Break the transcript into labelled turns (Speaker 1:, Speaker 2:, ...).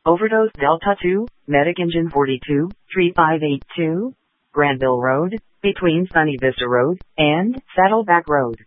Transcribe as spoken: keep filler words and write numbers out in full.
Speaker 1: Overdose Delta two, Medic Engine forty-two, three five eight two, Granville Road, between Sunny Vista Road and Saddleback Road.